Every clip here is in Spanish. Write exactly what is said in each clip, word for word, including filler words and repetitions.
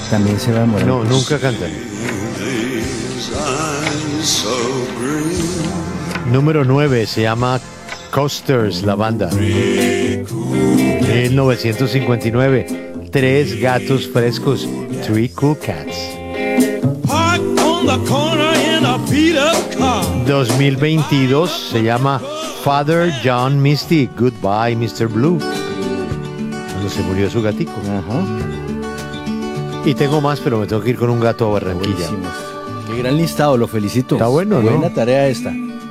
También se va a demorar. No, nunca cantan. Número nueve se llama Coasters, la banda. mil novecientos cincuenta y nueve. Tres gatos frescos. Three Cool Cats. dos mil veintidós se llama Father John Misty. Goodbye, mister Blue. Cuando se murió su gatico. Ajá. Y tengo más, pero me tengo que ir con un gato a Barranquilla. Buenísimos. Qué gran listado, lo felicito. Está bueno, ¿no? Buena tarea esta.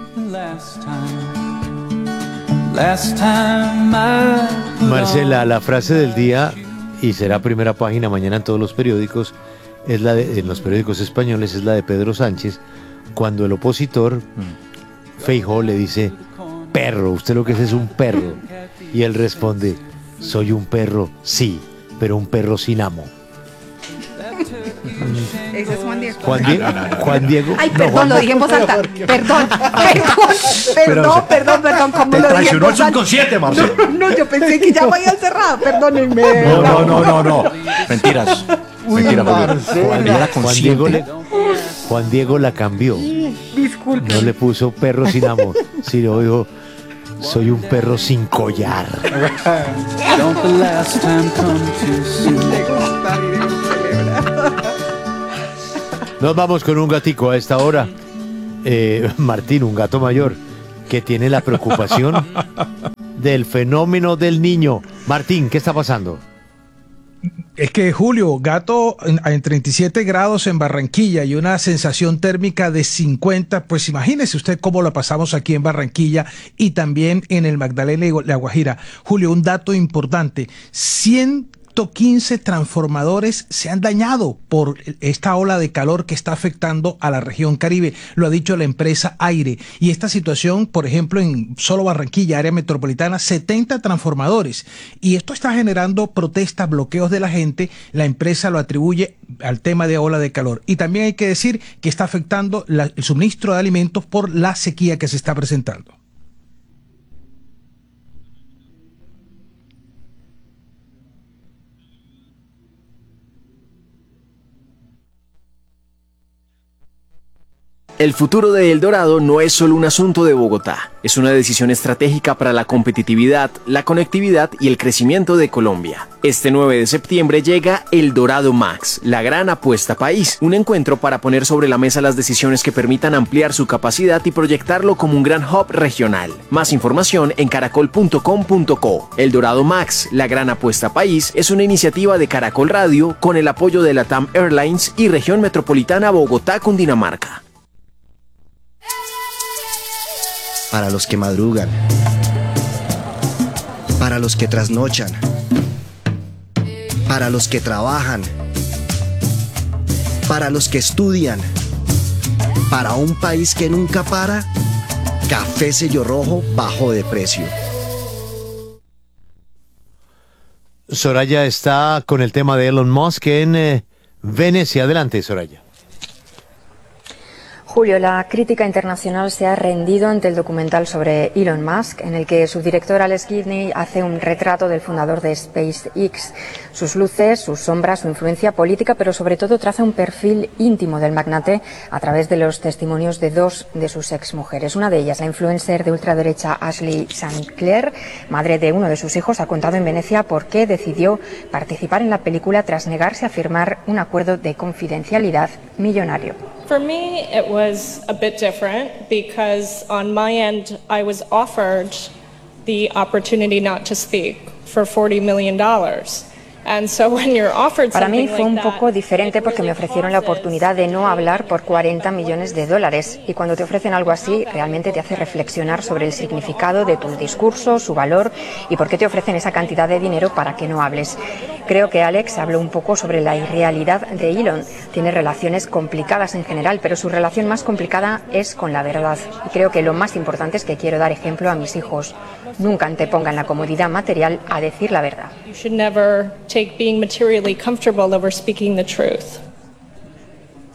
Marcela, la frase del día, y será primera página mañana en todos los periódicos, es la de, en los periódicos españoles, es la de Pedro Sánchez, cuando el opositor, Feijóo, le dice, perro, usted lo que es es un perro. Y él responde, soy un perro, sí, pero un perro sin amo. Ese es Juan Diego. Juan Diego. Juan Diego. Ay, no, perdón, Juan lo dije en voz alta. Perdón, perdón, perdón, perdón, perdón. ¿Cómo Te lo dije en traicionó el voz alta? subconsciente, Marcelo. No, no, yo pensé que ya me habían cerrado. Perdónenme. No, no, no, no, no. Mentiras. Uy, Mentira, Marcela. Juan, era Juan Diego, le, consciente. Juan Diego la cambió. Disculpe. No le puso perro sin amor, sino dijo, soy un perro sin collar. Don't the last time come too soon. Me gusta, diremos celebrar. Nos vamos con un gatico a esta hora. Eh, Martín, un gato mayor, que tiene la preocupación del fenómeno del niño. Martín, ¿qué está pasando? Es que, Julio, gato en, en treinta y siete grados en Barranquilla y una sensación térmica de cincuenta, pues imagínese usted cómo la pasamos aquí en Barranquilla y también en el Magdalena y La Guajira. Julio, un dato importante, ciento quince transformadores se han dañado por esta ola de calor que está afectando a la región Caribe, lo ha dicho la empresa Aire. Y esta situación, por ejemplo, en solo Barranquilla, área metropolitana, setenta transformadores. Y esto está generando protestas, bloqueos de la gente. La empresa lo atribuye al tema de ola de calor. Y también hay que decir que está afectando la, el suministro de alimentos por la sequía que se está presentando. El futuro de El Dorado no es solo un asunto de Bogotá, es una decisión estratégica para la competitividad, la conectividad y el crecimiento de Colombia. Este nueve de septiembre llega El Dorado Max, la gran apuesta país, un encuentro para poner sobre la mesa las decisiones que permitan ampliar su capacidad y proyectarlo como un gran hub regional. Más información en caracol punto com punto co. El Dorado Max, la gran apuesta país, es una iniciativa de Caracol Radio con el apoyo de LATAM Airlines y Región Metropolitana Bogotá-Cundinamarca. Para los que madrugan, para los que trasnochan, para los que trabajan, para los que estudian, para un país que nunca para, Café Sello Rojo bajo de precio. Soraya está con el tema de Elon Musk en eh, Venecia. Adelante, Soraya. Julio, la crítica internacional se ha rendido ante el documental sobre Elon Musk, en el que su director Alex Gibney hace un retrato del fundador de SpaceX, sus luces, sus sombras, su influencia política, pero sobre todo traza un perfil íntimo del magnate a través de los testimonios de dos de sus exmujeres. Una de ellas, la influencer de ultraderecha Ashley Sinclair, madre de uno de sus hijos, ha contado en Venecia por qué decidió participar en la película tras negarse a firmar un acuerdo de confidencialidad millonario. For me, it was a bit different because on my end, I was offered the opportunity not to speak for forty million dollars. And so when you're offered Para mí something fue un like that, poco diferente porque me ofrecieron la oportunidad de no hablar por cuarenta millones de dólares. Y cuando te ofrecen algo así, realmente te hace reflexionar sobre el significado de tu discurso, su valor y por qué te ofrecen esa cantidad de dinero para que no hables. Creo que Alex habló un poco sobre la irrealidad de Elon. Tiene relaciones complicadas en general, pero su relación más complicada es con la verdad. Y creo que lo más importante es que quiero dar ejemplo a mis hijos. Nunca antepongan la comodidad material a decir la verdad. you should never take being materially comfortable over speaking the truth.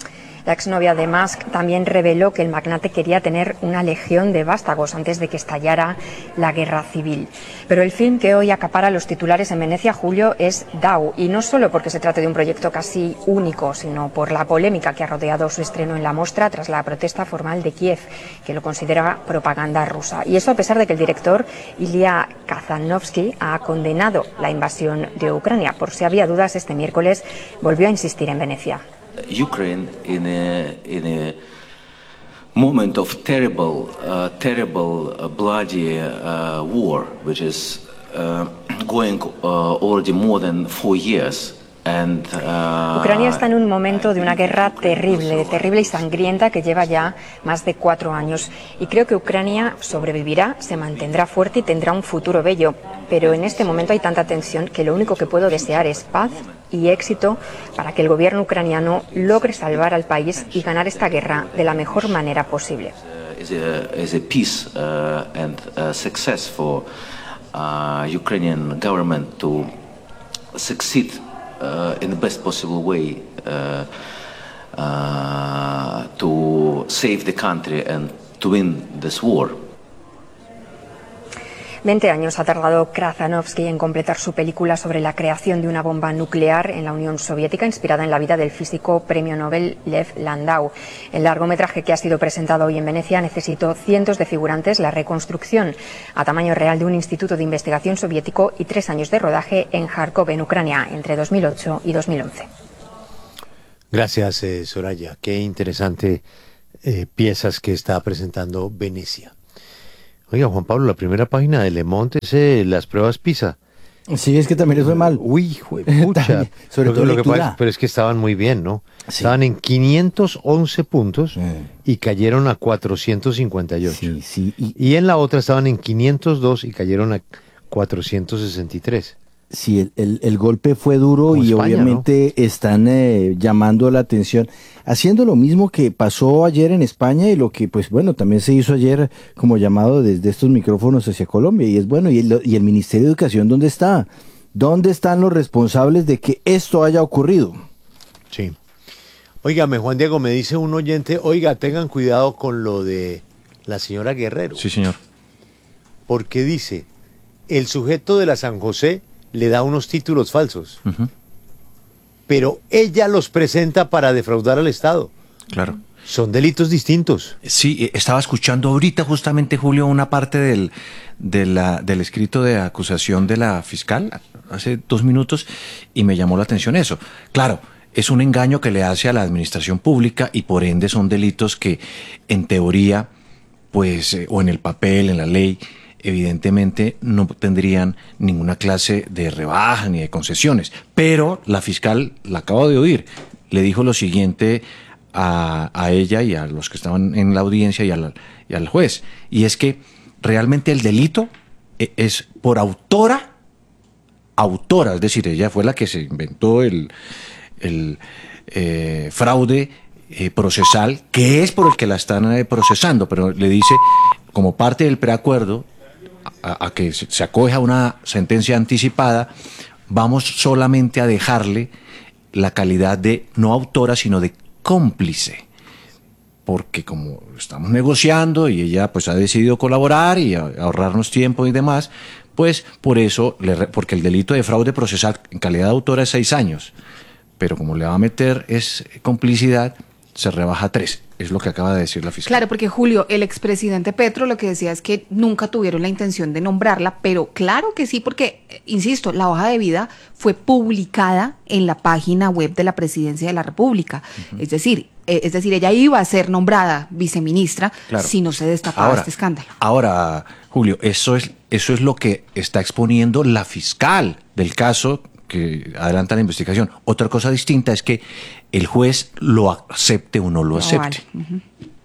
La exnovia de Musk también reveló que el magnate quería tener una legión de vástagos antes de que estallara la guerra civil. Pero el film que hoy acapara los titulares en Venecia, Julio, es Dow, y no solo porque se trate de un proyecto casi único, sino por la polémica que ha rodeado su estreno en la mostra tras la protesta formal de Kiev, que lo considera propaganda rusa. Y eso a pesar de que el director Ilya Kazanovsky ha condenado la invasión de Ucrania. Por si había dudas, este miércoles volvió a insistir en Venecia. Ukraine in a in a moment of terrible, uh, terrible, uh, bloody uh, war, which is uh, going uh, already more than four years. And, uh, Ucrania está en un momento de una guerra terrible, terrible y sangrienta que lleva ya más de cuatro años. Y creo que Ucrania sobrevivirá, se mantendrá fuerte y tendrá un futuro bello. Pero en este momento hay tanta tensión que lo único que puedo desear es paz y éxito para que el gobierno ucraniano logre salvar al país y ganar esta guerra de la mejor manera posible. Is a, is a peace uh, and uh, success for uh, Ukrainian government to succeed uh, in the best possible way uh, uh, to save the country and to win this war. Veinte años ha tardado Krasanovsky en completar su película sobre la creación de una bomba nuclear en la Unión Soviética, inspirada en la vida del físico premio Nobel Lev Landau. El largometraje que ha sido presentado hoy en Venecia necesitó cientos de figurantes, la reconstrucción a tamaño real de un instituto de investigación soviético y tres años de rodaje en Kharkov, en Ucrania, entre dos mil ocho y dos mil once. Gracias, eh, Soraya. Qué interesante eh, piezas que está presentando Venecia. Oiga, Juan Pablo, la primera página de Le Monde es eh, las pruebas PISA. Sí, es que también les fue mal. Uy, pucha. Sobre lo, todo lo que lectura. pasa, pero es que estaban muy bien, ¿no? Sí. Estaban en quinientos once puntos Sí. y cayeron a cuatrocientos cincuenta y ocho. Sí, sí. Y, Y en la otra estaban en quinientos dos y cayeron a cuatrocientos sesenta y tres. sí, el, el, el golpe fue duro Como y España, obviamente están eh, llamando la atención, haciendo lo mismo que pasó ayer en España y lo que, pues bueno, también se hizo ayer como llamado desde estos micrófonos hacia Colombia. Y es bueno, ¿y el, y el Ministerio de Educación dónde está? ¿Dónde están los responsables de que esto haya ocurrido? Sí. Óigame, Juan Diego, me dice un oyente, oiga, tengan cuidado con lo de la señora Guerrero. Sí, señor. Porque dice, el sujeto de la San José le da unos títulos falsos, Ujú, pero ella los presenta para defraudar al Estado. claro. Son delitos distintos. Sí, eh, estaba escuchando ahorita justamente, Julio, una parte del, de la, del escrito de acusación de la fiscal hace dos minutos y me llamó la atención eso. Claro, es un engaño que le hace a la administración pública y por ende son delitos que en teoría, pues, eh, o en el papel, en la ley, evidentemente no tendrían ninguna clase de rebaja ni de concesiones. Pero la fiscal, la acabo de oír, le dijo lo siguiente a, a ella y a los que estaban en la audiencia y al, y al juez, y es que realmente el delito e- es por autora, autora, es decir, ella fue la que se inventó el, el eh, fraude eh, procesal, que es por el que la están eh, procesando, pero le dice, como parte del preacuerdo, a, a que se, se acoge a una sentencia anticipada, vamos solamente a dejarle la calidad de no autora, sino de cómplice, porque como estamos negociando y ella pues ha decidido colaborar y a- ahorrarnos tiempo y demás, pues por eso, le re- porque el delito de fraude procesal en calidad de autora es seis años, pero como le va a meter es complicidad, se rebaja a tres, es lo que acaba de decir la fiscal. Claro, porque Julio, el expresidente Petro lo que decía es que nunca tuvieron la intención de nombrarla, pero claro que sí, porque, eh, insisto, la hoja de vida fue publicada en la página web de la Presidencia de la República. Uh-huh. Es decir, eh, es decir, ella iba a ser nombrada viceministra Claro. si no se destapaba Ahora, este escándalo. Ahora, Julio, eso es, eso es lo que está exponiendo la fiscal del caso que adelanta la investigación. Otra cosa distinta es que el juez lo acepte o no lo No, acepte. vale. Ujú.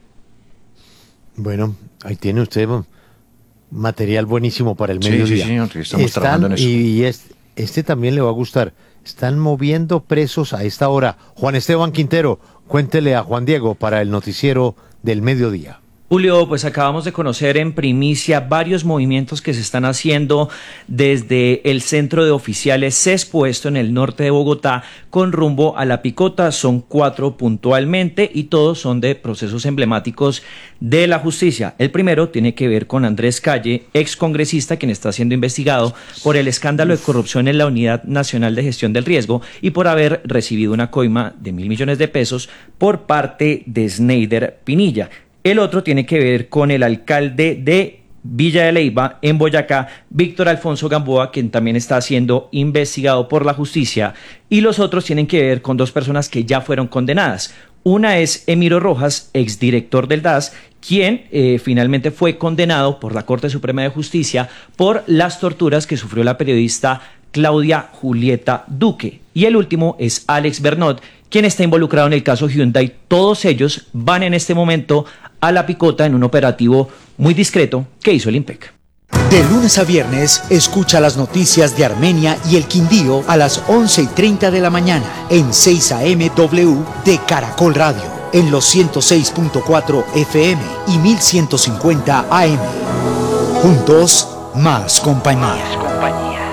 Bueno, ahí tiene usted mm, material buenísimo para el Sí, mediodía. sí, señor, que estamos Están- trabajando en eso. Y es- este también le va a gustar. Están moviendo presos a esta hora. Juan Esteban Quintero, cuéntele a Juan Diego para el noticiero del mediodía. Julio, pues acabamos de conocer en primicia varios movimientos que se están haciendo desde el centro de oficiales Sespo, esto en el norte de Bogotá, con rumbo a La Picota. Son cuatro puntualmente y todos son de procesos emblemáticos de la justicia. El primero tiene que ver con Andrés Calle, ex congresista, quien está siendo investigado por el escándalo de corrupción en la Unidad Nacional de Gestión del Riesgo y por haber recibido una coima de mil millones de pesos por parte de Sneider Pinilla. El otro tiene que ver con el alcalde de Villa de Leyva, en Boyacá, Víctor Alfonso Gamboa, quien también está siendo investigado por la justicia. Y los otros tienen que ver con dos personas que ya fueron condenadas. Una es Emiro Rojas, exdirector del D A S, quien eh, finalmente fue condenado por la Corte Suprema de Justicia por las torturas que sufrió la periodista Claudia Julieta Duque. Y el último es Alex Bernot, quien está involucrado en el caso Hyundai. Todos ellos van en este momento a La Picota en un operativo muy discreto que hizo el IMPEC. De lunes a viernes, escucha las noticias de Armenia y el Quindío a las once y treinta de la mañana en seis A M W de Caracol Radio, en los ciento seis punto cuatro F M y mil ciento cincuenta A M. Juntos, más compañía. Más compañía.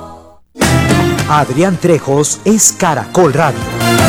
Adrián Trejos es Caracol Radio.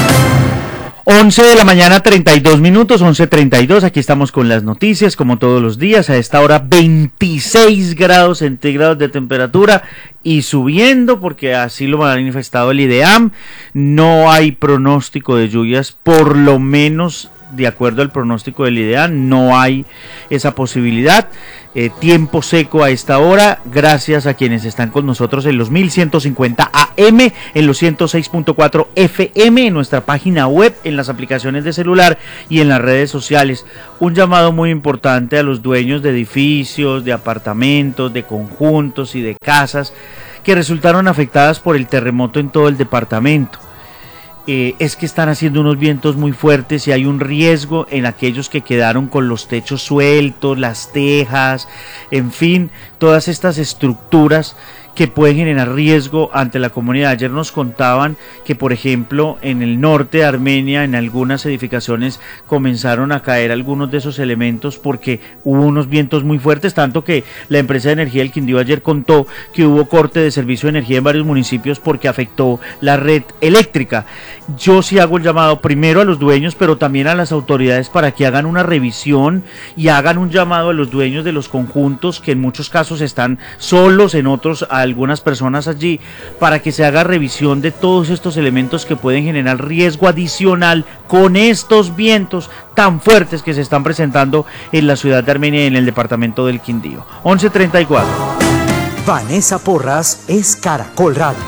once de la mañana, treinta y dos minutos, once treinta y dos, aquí estamos con las noticias, como todos los días, a esta hora veintiséis grados centígrados de temperatura y subiendo, porque así lo ha manifestado el IDEAM. No hay pronóstico de lluvias, por lo menos de acuerdo al pronóstico del IDEAM, no hay esa posibilidad. Eh, tiempo seco a esta hora, gracias a quienes están con nosotros en los mil ciento cincuenta A M, en los ciento seis punto cuatro F M, en nuestra página web, en las aplicaciones de celular y en las redes sociales. Un llamado muy importante a los dueños de edificios, de apartamentos, de conjuntos y de casas que resultaron afectadas por el terremoto en todo el departamento. Eh, es que están haciendo unos vientos muy fuertes y hay un riesgo en aquellos que quedaron con los techos sueltos, las tejas, en fin, todas estas estructuras que pueden generar riesgo ante la comunidad. Ayer nos contaban que, por ejemplo, en el norte de Armenia, en algunas edificaciones comenzaron a caer algunos de esos elementos porque hubo unos vientos muy fuertes, tanto que la empresa de energía del Quindío ayer contó que hubo corte de servicio de energía en varios municipios porque afectó la red eléctrica. Yo sí hago el llamado primero a los dueños, pero también a las autoridades para que hagan una revisión y hagan un llamado a los dueños de los conjuntos, que en muchos casos están solos, en otros a algunas personas allí, para que se haga revisión de todos estos elementos que pueden generar riesgo adicional con estos vientos tan fuertes que se están presentando en la ciudad de Armenia y en el departamento del Quindío. once treinta y cuatro. Vanessa Porras es Caracol Radio.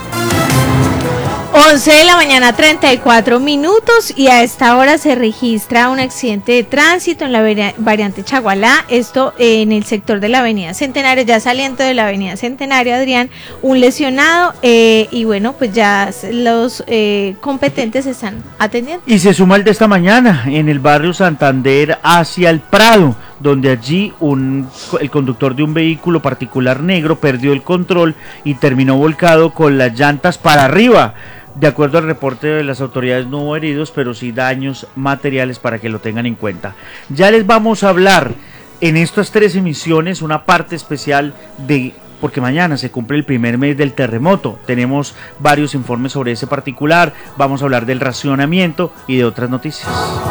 once de la mañana, treinta y cuatro minutos, y a esta hora se registra un accidente de tránsito en la variante Chagualá, esto eh, en el sector de la avenida Centenario, ya saliendo de la avenida Centenario, Adrián, un lesionado, eh, y bueno, pues ya los eh, competentes están atendiendo. Y se suma el de esta mañana, en el barrio Santander hacia el Prado, donde allí un, el conductor de un vehículo particular negro perdió el control y terminó volcado con las llantas para arriba. De acuerdo al reporte de las autoridades, no hubo heridos, pero sí daños materiales para que lo tengan en cuenta. Ya les vamos a hablar en estas tres emisiones una parte especial de... porque mañana se cumple el primer mes del terremoto. Tenemos varios informes sobre ese particular, vamos a hablar del racionamiento y de otras noticias.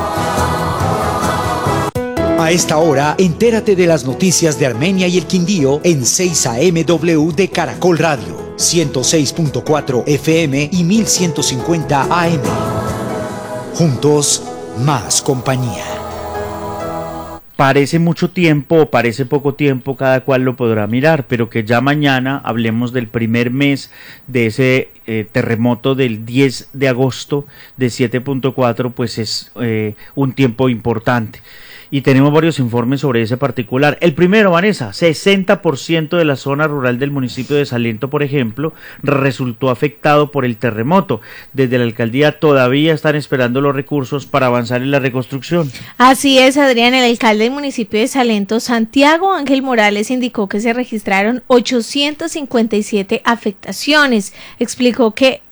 A esta hora, entérate de las noticias de Armenia y el Quindío en seis A M W de Caracol Radio, ciento seis punto cuatro F M y mil ciento cincuenta A M. Juntos, más compañía. Parece mucho tiempo o parece poco tiempo, cada cual lo podrá mirar, pero que ya mañana hablemos del primer mes de ese eh, terremoto del diez de agosto de siete punto cuatro, pues es eh, un tiempo importante. Y tenemos varios informes sobre ese particular. El primero, Vanessa, sesenta por ciento de la zona rural del municipio de Salento, por ejemplo, resultó afectado por el terremoto. Desde la alcaldía todavía están esperando los recursos para avanzar en la reconstrucción. Así es, Adrián. El alcalde del municipio de Salento, Santiago Ángel Morales, indicó que se registraron ochocientas cincuenta y siete afectaciones. Explicó que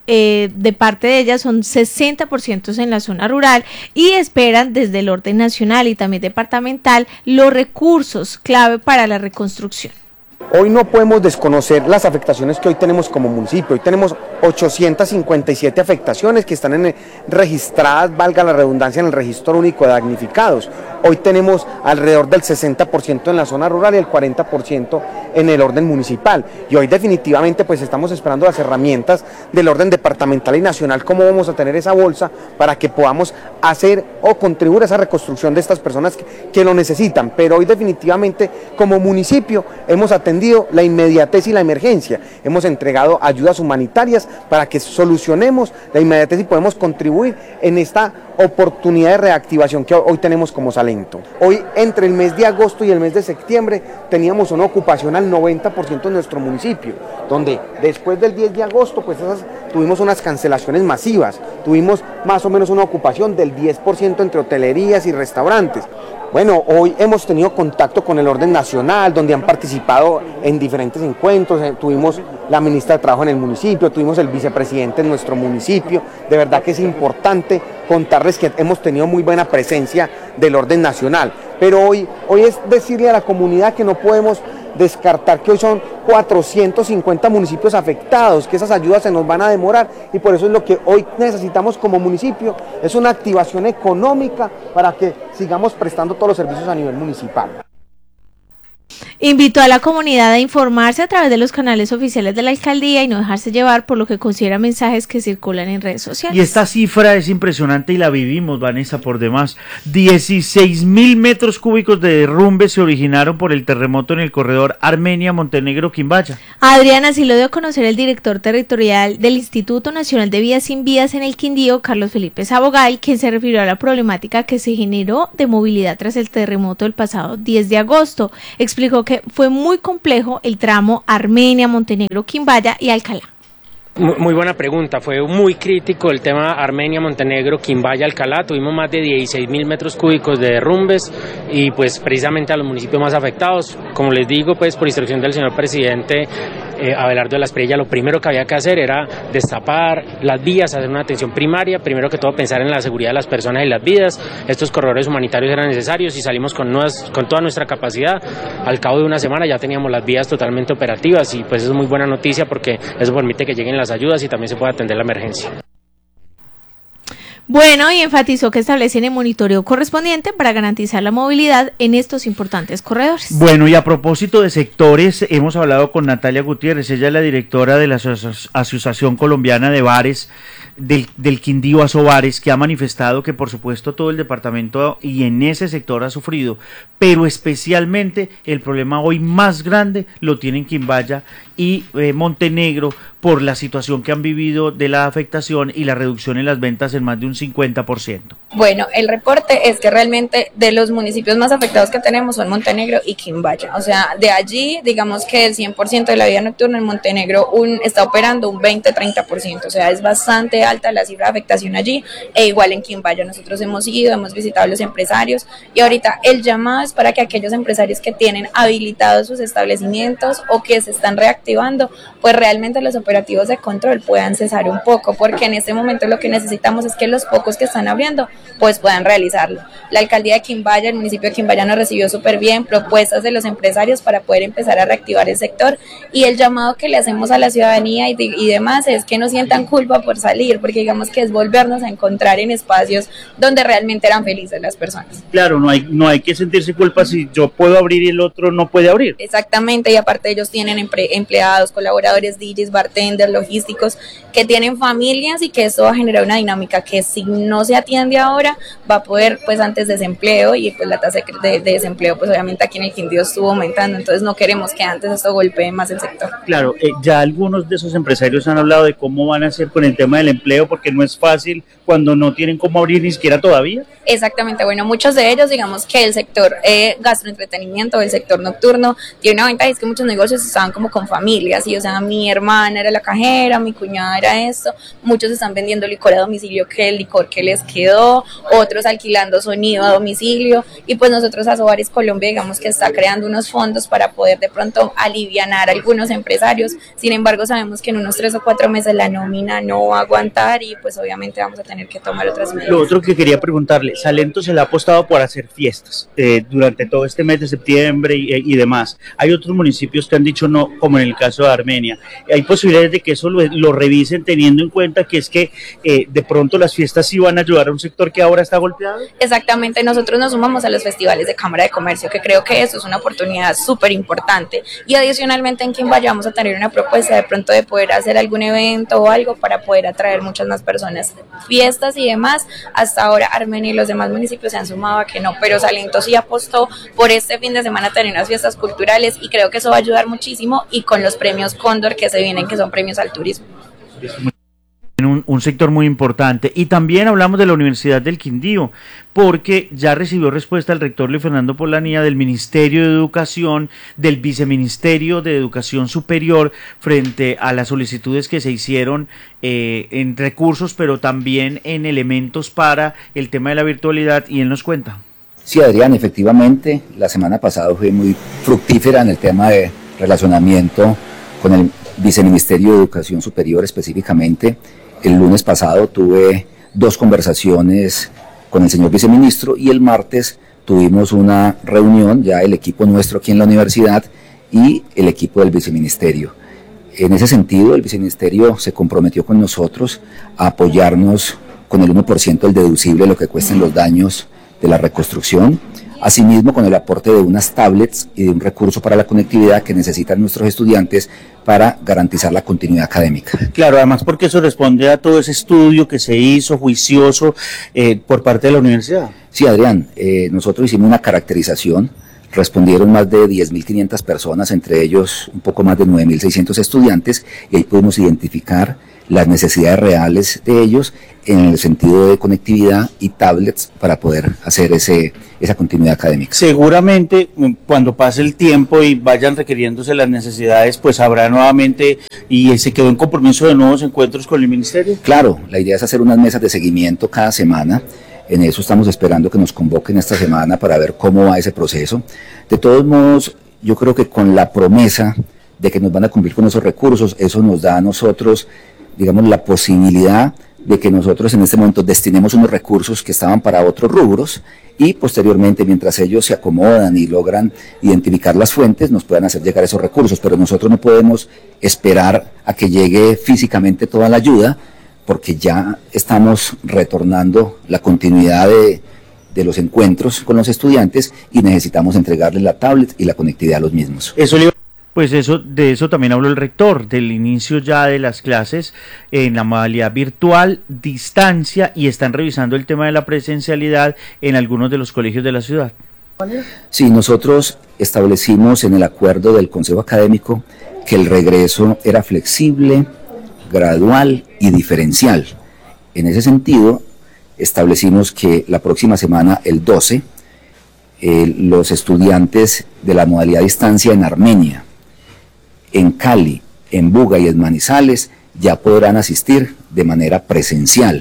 eh, de parte de ellas son sesenta por ciento en la zona rural y esperan desde el orden nacional y también departamental los recursos clave para la reconstrucción. Hoy no podemos desconocer las afectaciones que hoy tenemos como municipio. Hoy tenemos ochocientas cincuenta y siete afectaciones que están en, registradas, valga la redundancia, en el registro único de damnificados. Hoy tenemos alrededor del sesenta por ciento en la zona rural y el cuarenta por ciento en el orden municipal. Y hoy definitivamente pues estamos esperando las herramientas del orden departamental y nacional, cómo vamos a tener esa bolsa para que podamos hacer o contribuir a esa reconstrucción de estas personas que, que lo necesitan. Pero hoy definitivamente como municipio hemos atendido la inmediatez y la emergencia. Hemos entregado ayudas humanitarias para que solucionemos la inmediatez y podemos contribuir en esta oportunidad de reactivación que hoy tenemos como Salento. Hoy, entre el mes de agosto y el mes de septiembre, teníamos una ocupación al noventa por ciento en nuestro municipio, donde después del diez de agosto pues esas, tuvimos unas cancelaciones masivas, tuvimos más o menos una ocupación del diez por ciento entre hotelerías y restaurantes. Bueno, hoy hemos tenido contacto con el orden nacional, donde han participado en diferentes encuentros, eh, tuvimos la ministra de Trabajo en el municipio, tuvimos el vicepresidente en nuestro municipio. De verdad que es importante contarles que hemos tenido muy buena presencia del orden nacional, pero hoy, hoy es decirle a la comunidad que no podemos descartar que hoy son cuatrocientos cincuenta municipios afectados, que esas ayudas se nos van a demorar y por eso es lo que hoy necesitamos como municipio, es una activación económica para que sigamos prestando todos los servicios a nivel municipal. Invitó a la comunidad a informarse a través de los canales oficiales de la alcaldía y no dejarse llevar por lo que considera mensajes que circulan en redes sociales. Y esta cifra es impresionante y la vivimos, Vanessa, por demás. dieciséis mil metros cúbicos de derrumbe se originaron por el terremoto en el corredor Armenia-Montenegro-Quimbaya. Adriana, así lo dio a conocer el director territorial del Instituto Nacional de Vías Sin Vías en el Quindío, Carlos Felipe Sabogay, quien se refirió a la problemática que se generó de movilidad tras el terremoto del pasado diez de agosto. Explicó que fue muy complejo el tramo Armenia, Montenegro, Quimbaya y Alcalá. Muy buena pregunta, fue muy crítico el tema Armenia, Montenegro, Quimbaya, Alcalá, tuvimos más de dieciséis mil metros cúbicos de derrumbes y pues precisamente a los municipios más afectados, como les digo pues por instrucción del señor presidente eh, Abelardo de la Espriella, lo primero que había que hacer era destapar las vías, hacer una atención primaria, primero que todo pensar en la seguridad de las personas y las vidas, estos corredores humanitarios eran necesarios y salimos con, nuevas, con toda nuestra capacidad, al cabo de una semana ya teníamos las vías totalmente operativas y pues es muy buena noticia porque eso permite que lleguen las ayudas y también se puede atender la emergencia. Bueno, y enfatizó que establecen el monitoreo correspondiente para garantizar la movilidad en estos importantes corredores. Bueno, y a propósito de sectores, hemos hablado con Natalia Gutiérrez, ella es la directora de la Aso- Asociación Colombiana de Bares, del, del Quindío Asobares, que ha manifestado que por supuesto todo el departamento y en ese sector ha sufrido, pero especialmente el problema hoy más grande lo tienen Quimbaya y eh, Montenegro por la situación que han vivido de la afectación y la reducción en las ventas en más de un cincuenta por ciento. Bueno, el reporte es que realmente de los municipios más afectados que tenemos son Montenegro y Quimbaya, o sea, de allí digamos que el cien por ciento de la vida nocturna en Montenegro un, está operando un veinte a treinta por ciento, o sea, es bastante alta la cifra de afectación allí, e igual en Quimbaya nosotros hemos ido, hemos visitado a los empresarios y ahorita el llamado es para que aquellos empresarios que tienen habilitados sus establecimientos o que se están reactivando, pues realmente los operativos de control puedan cesar un poco, porque en este momento lo que necesitamos es que los pocos que están abriendo pues puedan realizarlo. La alcaldía de Quimbaya, el municipio de Quimbaya nos recibió súper bien propuestas de los empresarios para poder empezar a reactivar el sector, y el llamado que le hacemos a la ciudadanía y, de, y demás es que no sientan culpa por salir, porque digamos que es volvernos a encontrar en espacios donde realmente eran felices las personas. Claro, no hay, no hay que sentirse culpa si yo puedo abrir y el otro no puede abrir. Exactamente, y aparte ellos tienen empre- empleados, colaboradores, D Js, bartenders, logísticos, que tienen familias y que eso va a generar una dinámica que si no se atiende ahora va a poder pues antes desempleo, y pues la tasa de, de desempleo pues obviamente aquí en el Quindío estuvo aumentando, entonces no queremos que antes esto golpee más el sector. Claro, eh, ya algunos de esos empresarios han hablado de cómo van a hacer con el tema del empleo, porque no es fácil cuando no tienen cómo abrir ni siquiera todavía. Exactamente, bueno, muchos de ellos, digamos que el sector eh, gastroentretenimiento, el sector nocturno, tiene una ventaja, es que muchos negocios estaban como con familia. familias, ¿sí? O sea, mi hermana era la cajera, mi cuñada era esto, muchos están vendiendo licor a domicilio, que el licor que les quedó, otros alquilando sonido a domicilio, y pues nosotros Asobares Colombia digamos que está creando unos fondos para poder de pronto alivianar a algunos empresarios. Sin embargo, sabemos que en unos tres o cuatro meses la nómina no va a aguantar y pues obviamente vamos a tener que tomar otras medidas. Lo otro que quería preguntarle, Salento se le ha apostado por hacer fiestas eh, durante todo este mes de septiembre y, y demás. Hay otros municipios que han dicho no, como en el caso de Armenia. Hay posibilidades de que eso lo, lo revisen teniendo en cuenta que es que eh, de pronto las fiestas sí van a ayudar a un sector que ahora está golpeado. Exactamente, nosotros nos sumamos a los festivales de Cámara de Comercio, que creo que eso es una oportunidad súper importante, y adicionalmente en Quimbaya vamos a tener una propuesta de pronto de poder hacer algún evento o algo para poder atraer muchas más personas, fiestas y demás. Hasta ahora Armenia y los demás municipios se han sumado a que no, pero Salento sí apostó por este fin de semana tener unas fiestas culturales y creo que eso va a ayudar muchísimo, y con los premios Cóndor que se vienen, que son premios al turismo. Un, un sector muy importante. Y también hablamos de la Universidad del Quindío, porque ya recibió respuesta el rector Luis Fernando Polanía del Ministerio de Educación, del Viceministerio de Educación Superior, frente a las solicitudes que se hicieron eh, en recursos, pero también en elementos para el tema de la virtualidad, y él nos cuenta. Sí, Adrián, efectivamente, la semana pasada fue muy fructífera en el tema de relacionamiento con el Viceministerio de Educación Superior específicamente. El lunes pasado tuve dos conversaciones con el señor viceministro y el martes tuvimos una reunión, ya el equipo nuestro aquí en la universidad y el equipo del viceministerio. En ese sentido, el viceministerio se comprometió con nosotros a apoyarnos con el uno por ciento del deducible de lo que cuesten los daños de la reconstrucción, asimismo con el aporte de unas tablets y de un recurso para la conectividad que necesitan nuestros estudiantes para garantizar la continuidad académica. Claro, además porque eso responde a todo ese estudio que se hizo juicioso eh, por parte de la universidad. Sí, Adrián, eh, nosotros hicimos una caracterización, respondieron más de diez mil quinientas personas, entre ellos un poco más de nueve mil seiscientos estudiantes, y ahí pudimos identificar las necesidades reales de ellos en el sentido de conectividad y tablets para poder hacer ese, esa continuidad académica. Seguramente cuando pase el tiempo y vayan requiriéndose las necesidades, pues habrá nuevamente, y se quedó en compromiso de nuevos encuentros con el ministerio. Claro, la idea es hacer unas mesas de seguimiento cada semana. En eso estamos esperando que nos convoquen esta semana para ver cómo va ese proceso. De todos modos, yo creo que con la promesa de que nos van a cumplir con esos recursos, eso nos da a nosotros, digamos, la posibilidad de que nosotros en este momento destinemos unos recursos que estaban para otros rubros y posteriormente, mientras ellos se acomodan y logran identificar las fuentes, nos puedan hacer llegar esos recursos, pero nosotros no podemos esperar a que llegue físicamente toda la ayuda, porque ya estamos retornando la continuidad de, de los encuentros con los estudiantes y necesitamos entregarles la tablet y la conectividad a los mismos. Eso Pues eso, de eso también habló el rector, del inicio ya de las clases en la modalidad virtual, distancia, y están revisando el tema de la presencialidad en algunos de los colegios de la ciudad. Sí, nosotros establecimos en el acuerdo del Consejo Académico que el regreso era flexible, gradual y diferencial. En ese sentido, establecimos que la próxima semana, el doce, eh, los estudiantes de la modalidad distancia en Armenia, en Cali, en Buga y en Manizales ya podrán asistir de manera presencial.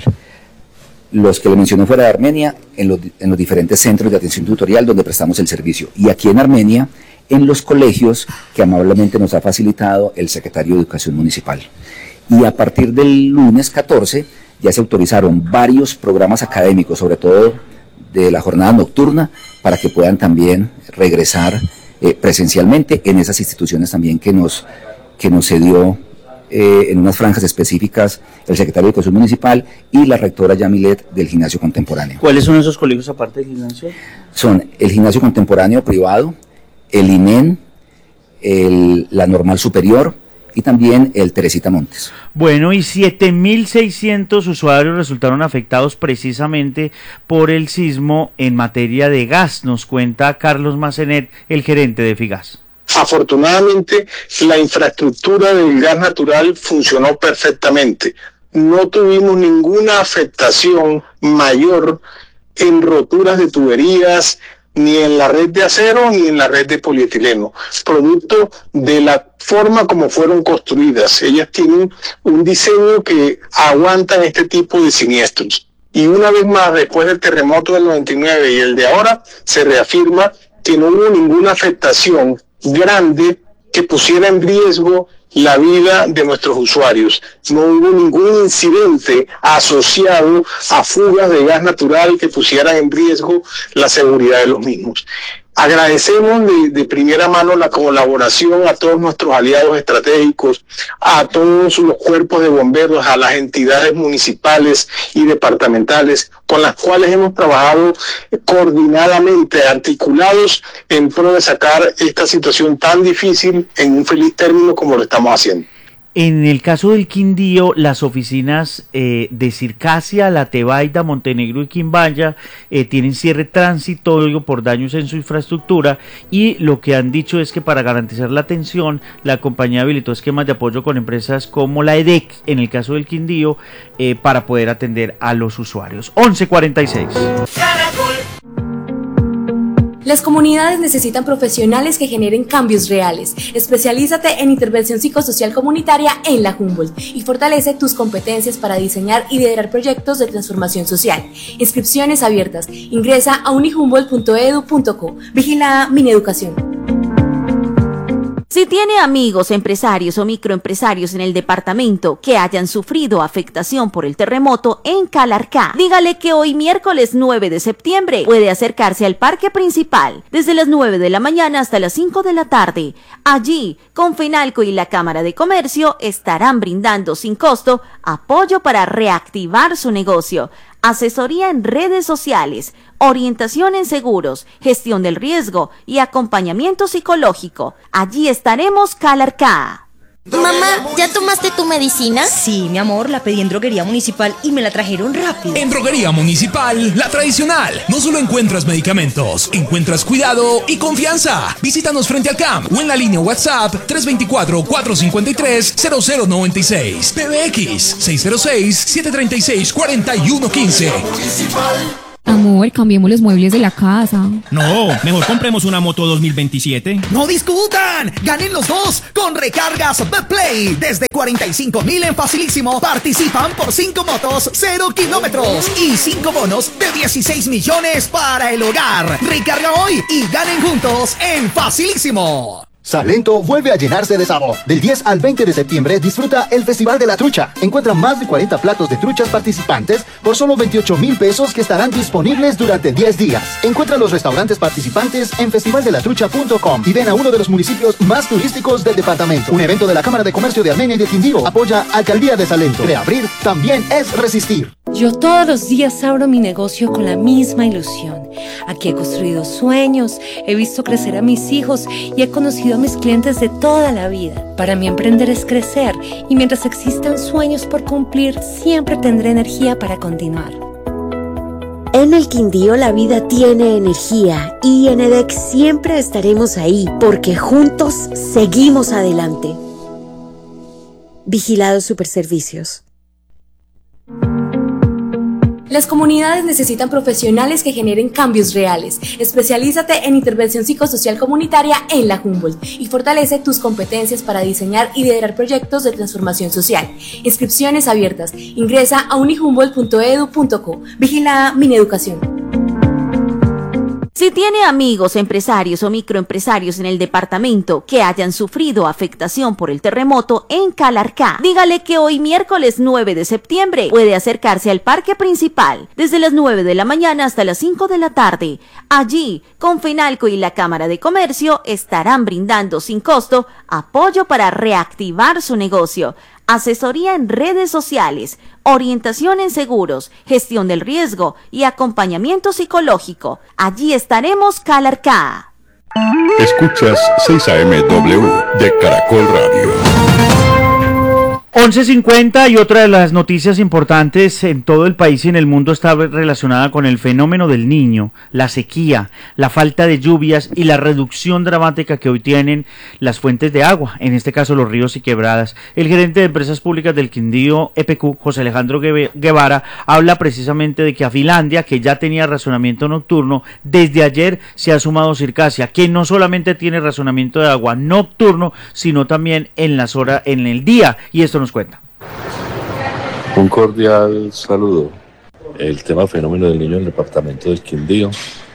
Los que le mencioné fuera de Armenia, en los, en los diferentes centros de atención tutorial donde prestamos el servicio. Y aquí en Armenia, en los colegios que amablemente nos ha facilitado el secretario de Educación Municipal. Y a partir del lunes catorce ya se autorizaron varios programas académicos, sobre todo de la jornada nocturna, para que puedan también regresar eh, presencialmente en esas instituciones también que nos, que nos cedió eh, en unas franjas específicas el secretario de Educación Municipal y la rectora Yamilet del Gimnasio Contemporáneo. ¿Cuáles son esos colegios aparte del gimnasio? Son el Gimnasio Contemporáneo privado, el I N E N, el, la Normal Superior y también el Teresita Montes. Bueno, y siete mil seiscientos usuarios resultaron afectados precisamente por el sismo en materia de gas, nos cuenta Carlos Macenet, el gerente de Figas. Afortunadamente, la infraestructura del gas natural funcionó perfectamente. No tuvimos ninguna afectación mayor en roturas de tuberías ni en la red de acero ni en la red de polietileno, producto de la forma como fueron construidas. Ellas tienen un diseño que aguantan este tipo de siniestros. Y una vez más, después del terremoto del noventa y nueve y el de ahora, se reafirma que no hubo ninguna afectación grande que pusiera en riesgo la vida de nuestros usuarios. No hubo ningún incidente asociado a fugas de gas natural que pusieran en riesgo la seguridad de los mismos. Agradecemos de, de primera mano la colaboración a todos nuestros aliados estratégicos, a todos los cuerpos de bomberos, a las entidades municipales y departamentales con las cuales hemos trabajado coordinadamente, articulados en pro de sacar esta situación tan difícil en un feliz término como lo estamos haciendo. En el caso del Quindío, las oficinas eh, de Circasia, La Tebaida, Montenegro y Quimbaya eh, tienen cierre transitorio por daños en su infraestructura, y lo que han dicho es que para garantizar la atención, la compañía habilitó esquemas de apoyo con empresas como la E D E C, en el caso del Quindío, eh, para poder atender a los usuarios. once cuarenta y seis. Las comunidades necesitan profesionales que generen cambios reales. Especialízate en intervención psicosocial comunitaria en la Humboldt y fortalece tus competencias para diseñar y liderar proyectos de transformación social. Inscripciones abiertas. Ingresa a unihumboldt punto edu punto co. Vigila Mineducación. Si tiene amigos, empresarios o microempresarios en el departamento que hayan sufrido afectación por el terremoto en Calarcá, dígale que hoy miércoles nueve de septiembre puede acercarse al parque principal desde las nueve de la mañana hasta las cinco de la tarde. Allí, Confenalco y la Cámara de Comercio estarán brindando sin costo apoyo para reactivar su negocio, asesoría en redes sociales, orientación en seguros, gestión del riesgo y acompañamiento psicológico. Allí estaremos, Calarcá. Mamá, ¿ya tomaste tu medicina? Sí, mi amor, la pedí en Droguería Municipal y me la trajeron rápido. En Droguería Municipal, la tradicional, no solo encuentras medicamentos, encuentras cuidado y confianza. Visítanos frente al C A M o en la línea WhatsApp tres dos cuatro, cuatro cinco tres, cero cero nueve seis. P B X seis cero seis, siete tres seis, cuatro uno uno cinco. Amor, cambiemos los muebles de la casa. No, mejor compremos una moto dos mil veintisiete. ¡No discutan! ¡Ganen los dos con recargas Betplay! Desde cuarenta y cinco mil en Facilísimo participan por cinco motos, cero kilómetros y cinco bonos de dieciséis millones para el hogar. Recarga hoy y ganen juntos en Facilísimo. Salento vuelve a llenarse de sabor. Del diez al veinte de septiembre disfruta el Festival de la Trucha. Encuentra más de cuarenta platos de truchas participantes por solo veintiocho mil pesos que estarán disponibles durante diez días. Encuentra los restaurantes participantes en festival de la trucha punto com y ven a uno de los municipios más turísticos del departamento. Un evento de la Cámara de Comercio de Armenia y de Quindío. Apoya Alcaldía de Salento. Reabrir también es resistir. Yo todos los días abro mi negocio con la misma ilusión. Aquí he construido sueños, he visto crecer a mis hijos y he conocido a mis clientes de toda la vida. Para mí emprender es crecer y mientras existan sueños por cumplir, siempre tendré energía para continuar. En el Quindío la vida tiene energía y en E D E C siempre estaremos ahí porque juntos seguimos adelante. Vigilados Superservicios. Las comunidades necesitan profesionales que generen cambios reales. Especialízate en intervención psicosocial comunitaria en la Humboldt y fortalece tus competencias para diseñar y liderar proyectos de transformación social. Inscripciones abiertas. Ingresa a unihumboldt punto edu punto co. Vigila Mineducación. Si tiene amigos, empresarios o microempresarios en el departamento que hayan sufrido afectación por el terremoto en Calarcá, dígale que hoy miércoles nueve de septiembre puede acercarse al parque principal desde las nueve de la mañana hasta las cinco de la tarde. Allí, Confenalco y la Cámara de Comercio estarán brindando sin costo apoyo para reactivar su negocio, asesoría en redes sociales, orientación en seguros, gestión del riesgo y acompañamiento psicológico. Allí estaremos, Calarcá. Escuchas seis A M W de Caracol Radio. once cincuenta y otra de las noticias importantes en todo el país y en el mundo está relacionada con el fenómeno del Niño, la sequía, la falta de lluvias y la reducción dramática que hoy tienen las fuentes de agua, en este caso los ríos y quebradas. El gerente de Empresas Públicas del Quindío, E P Q, José Alejandro Guevara, habla precisamente de que a Finlandia, que ya tenía razonamiento nocturno, desde ayer se ha sumado Circasia, que no solamente tiene razonamiento de agua nocturno, sino también en las horas, en el día, y esto nos cuenta. Un cordial saludo. El tema fenómeno del Niño en el departamento del Quindío.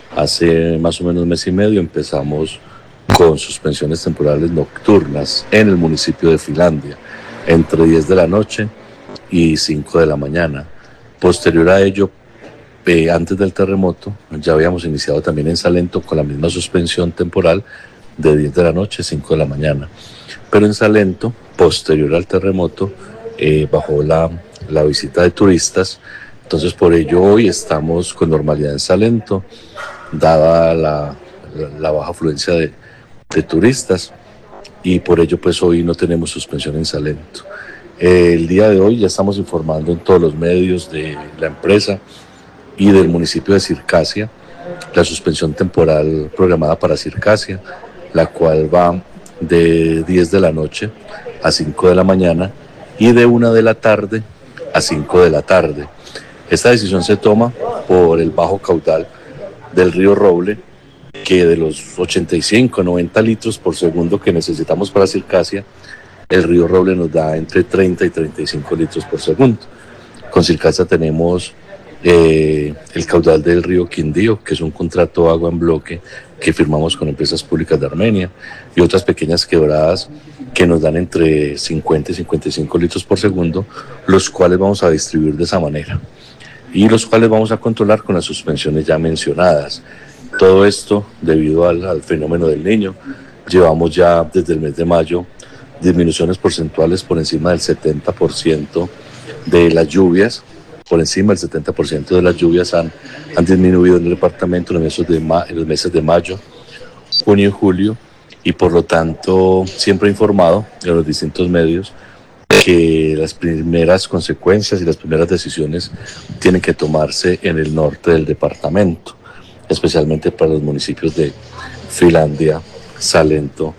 Hace más o menos un mes y medio empezamos con suspensiones temporales nocturnas en el municipio de Finlandia, entre diez de la noche y cinco de la mañana. Posterior a ello, eh, antes del terremoto, ya habíamos iniciado también en Salento con la misma suspensión temporal de diez de la noche a cinco de la mañana. Pero en Salento, posterior al terremoto, eh, bajó la, la visita de turistas. Entonces, por ello, hoy estamos con normalidad en Salento, dada la, la, la baja afluencia de, de turistas, y por ello, pues hoy no tenemos suspensión en Salento. Eh, el día de hoy ya estamos informando en todos los medios de la empresa y del municipio de Circasia la suspensión temporal programada para Circasia, la cual va de diez de la noche a cinco de la mañana y de una de la tarde a cinco de la tarde. Esta decisión se toma por el bajo caudal del río Roble, que de los ochenta y cinco a noventa litros por segundo que necesitamos para Circasia, el río Roble nos da entre treinta y treinta y cinco litros por segundo. Con Circasia tenemos eh, el caudal del río Quindío, que es un contrato agua en bloque que firmamos con Empresas Públicas de Armenia, y otras pequeñas quebradas que nos dan entre cincuenta y cincuenta y cinco litros por segundo, los cuales vamos a distribuir de esa manera y los cuales vamos a controlar con las suspensiones ya mencionadas. Todo esto debido al, al fenómeno del Niño. Llevamos ya desde el mes de mayo disminuciones porcentuales por encima del setenta por ciento de las lluvias, por encima del setenta por ciento de las lluvias han, han disminuido en el departamento en los, meses de ma, en los meses de mayo, junio y julio, y por lo tanto siempre he informado en los distintos medios que las primeras consecuencias y las primeras decisiones tienen que tomarse en el norte del departamento, especialmente para los municipios de Finlandia, Salento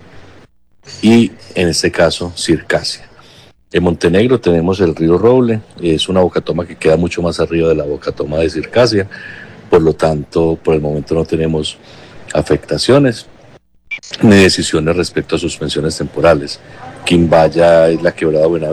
y en este caso Circasia. En Montenegro tenemos el río Roble, es una bocatoma que queda mucho más arriba de la bocatoma de Circasia, por lo tanto por el momento no tenemos afectaciones ni decisiones respecto a suspensiones temporales. Quimbaya es la quebrada Buenaventura.